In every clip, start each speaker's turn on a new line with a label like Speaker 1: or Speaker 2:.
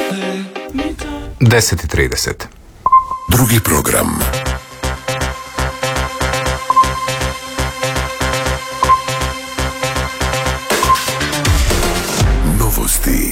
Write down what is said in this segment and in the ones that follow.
Speaker 1: 10:30.
Speaker 2: Drugi program. Novosti.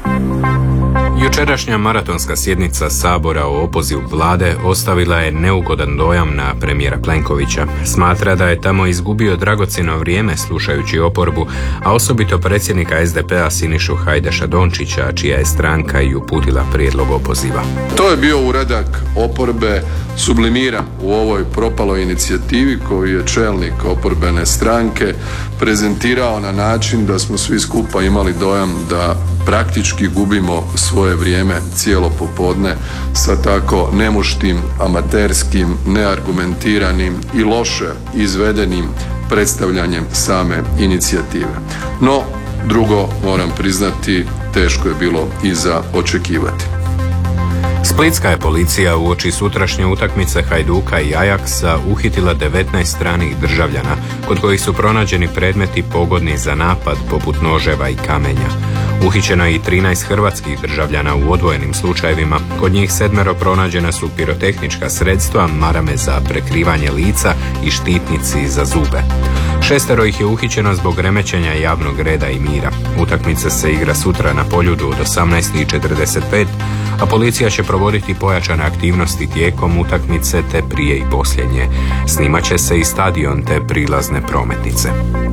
Speaker 1: Jučerašnja maratonska sjednica Sabora o opozivu vlade ostavila je neugodan dojam na premijera Plenkovića. Smatra da je tamo izgubio dragocjeno vrijeme slušajući oporbu, a osobito predsjednika SDP-a Sinišu Hajdaša Dončića, čija je stranka i uputila prijedlog opoziva.
Speaker 3: To je bio uradak oporbe sublimiran u ovoj propaloj inicijativi koju je čelnik oporbene stranke prezentirao na način da smo svi skupa imali dojam da praktički gubimo svoje vrijeme cijelo popodne sa tako nemuštim, amaterskim, neargumentiranim i loše izvedenim predstavljanjem same inicijative. No, drugo, moram priznati, teško je bilo i za očekivati.
Speaker 1: Splitska je policija uoči sutrašnje utakmice Hajduka i Ajaksa uhitila 19 stranih državljana, kod kojih su pronađeni predmeti pogodni za napad poput noževa i kamenja. Uhićeno je i 13 hrvatskih državljana u odvojenim slučajevima. Kod njih 7 pronađena su pirotehnička sredstva, marame za prekrivanje lica i štitnici za zube. 6 ih je uhićeno zbog remećenja javnog reda i mira. Utakmica se igra sutra na Poljudu od 18:45, a policija će provoditi pojačane aktivnosti tijekom utakmice te prije i posljednje. Snimat će se i stadion te prilazne prometnice.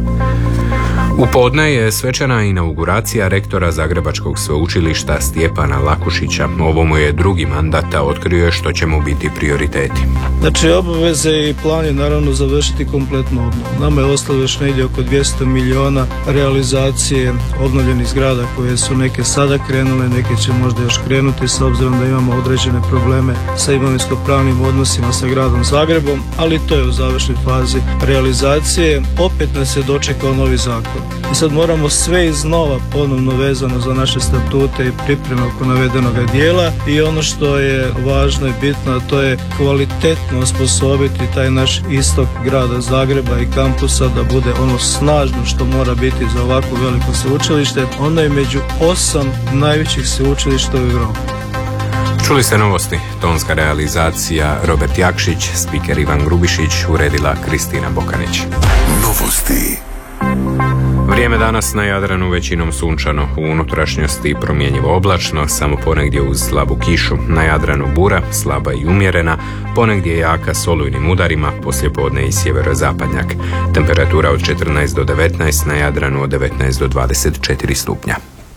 Speaker 1: U podne je svečana inauguracija rektora Zagrebačkog sveučilišta Stjepana Lakušića. Ovo mu je drugi mandat, a otkrio je što će mu biti prioriteti.
Speaker 4: Znači, obaveze i plan je naravno završiti kompletnu obnovu. Nama je ostalo još negdje oko 200 milijuna realizacije obnovljenih zgrada koje su neke sada krenule, neke će možda još krenuti s obzirom da imamo određene probleme sa imovinsko-pravnim odnosima sa gradom Zagrebom, ali to je u završnoj fazi realizacije. Opet nas je dočekao novi zakon. I sad moramo sve iznova ponovno vezano za naše statute i pripreme oko navedenoga dijela i ono što je važno i bitno, to je kvalitetno osposobiti taj naš istok grada Zagreba i kampusa da bude ono snažno što mora biti za ovako veliko sveučilište. Ono je među 8 najvećih sveučilišta u Europi.
Speaker 1: Čuli ste novosti. Tonska realizacija Robert Jakšić, spiker Ivan Grubišić, uredila Kristina Bokanić.
Speaker 2: Novosti.
Speaker 1: Vrijeme danas na Jadranu većinom sunčano, u unutrašnjosti promjenjivo oblačno, samo ponegdje uz slabu kišu. Na Jadranu bura, slaba i umjerena, ponegdje jaka s olujnim udarima, poslijepodne i sjeverozapadnjak. Temperatura od 14 do 19, na Jadranu od 19 do 24 stupnja.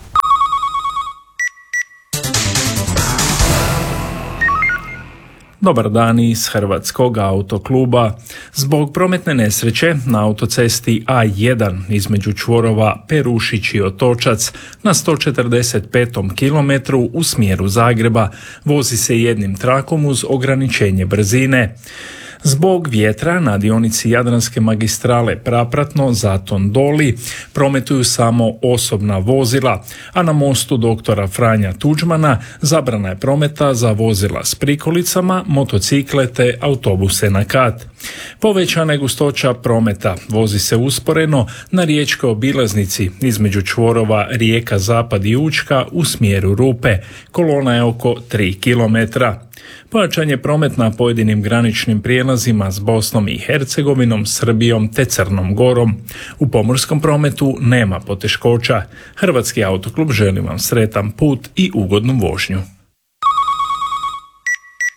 Speaker 5: Dobar dan iz Hrvatskog autokluba. Zbog prometne nesreće na autocesti A1 između čvorova Perušić i Otočac na 145. kilometru u smjeru Zagreba vozi se jednim trakom uz ograničenje brzine. Zbog vjetra na dionici Jadranske magistrale Prapratno Zaton Doli prometuju samo osobna vozila, a na mostu doktora Franja Tuđmana zabrana je prometa za vozila s prikolicama, motocikle te autobuse na kat. Povećana je gustoća prometa, vozi se usporeno na riječkoj obilaznici između čvorova Rijeka Zapad i Učka u smjeru Rupe. Kolona je oko 3 km. Pojačan je promet na pojedinim graničnim prijelazima s Bosnom i Hercegovinom, Srbijom te Crnom Gorom. U pomorskom prometu nema poteškoća. Hrvatski autoklub želi vam sretan put i ugodnu vožnju.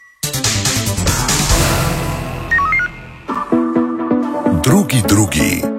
Speaker 2: Drugi.